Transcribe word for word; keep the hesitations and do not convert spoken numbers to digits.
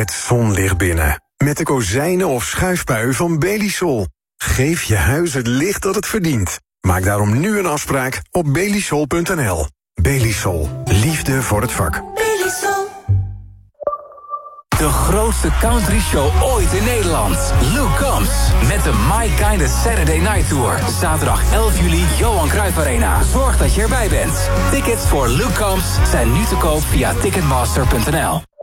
het zonlicht binnen. Met de kozijnen of schuifpui van Belisol. Geef je huis het licht dat het verdient. Maak daarom nu een afspraak op belisol punt n l. Belisol. Liefde voor het vak. Belisol. De grootste country show ooit in Nederland. Luke Combs met de My Kinda Saturday Night Tour. Zaterdag elf juli, Johan Cruijff Arena. Zorg dat je erbij bent. Tickets voor Luke Combs zijn nu te koop via ticketmaster punt n l.